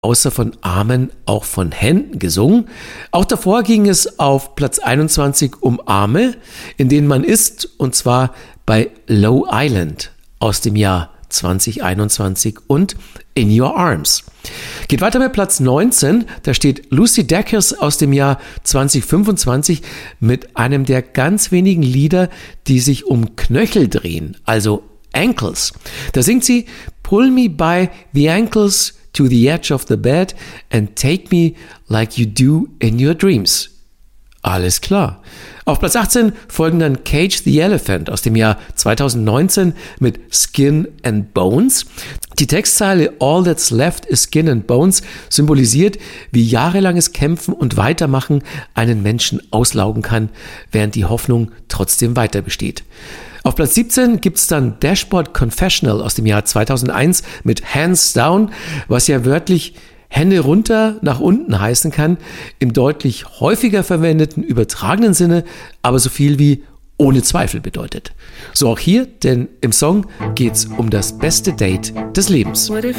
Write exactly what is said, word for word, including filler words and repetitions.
außer von Armen auch von Händen gesungen. Auch davor ging es auf Platz einundzwanzig um Arme, in denen man ist, und zwar bei Low Island aus dem Jahr zwanzig einundzwanzig und In Your Arms. Geht weiter bei Platz neunzehn, da steht Lucy Dacus aus dem Jahr zwanzig fünfundzwanzig mit einem der ganz wenigen Lieder, die sich um Knöchel drehen, also Ankles. Da singt sie Pull me by the ankles to the edge of the bed and take me like you do in your dreams. Alles klar. Auf Platz achtzehn folgen dann Cage the Elephant aus dem Jahr zweitausendneunzehn mit Skin and Bones. Die Textzeile All that's left is skin and bones symbolisiert, wie jahrelanges Kämpfen und Weitermachen einen Menschen auslaugen kann, während die Hoffnung trotzdem weiter besteht. Auf Platz siebzehn gibt's dann Dashboard Confessional aus dem Jahr zweitausendeins mit Hands Down, was ja wörtlich Hände runter nach unten heißen kann, im deutlich häufiger verwendeten übertragenen Sinne, aber so viel wie ohne Zweifel bedeutet. So auch hier, denn im Song geht's um das beste Date des Lebens. What if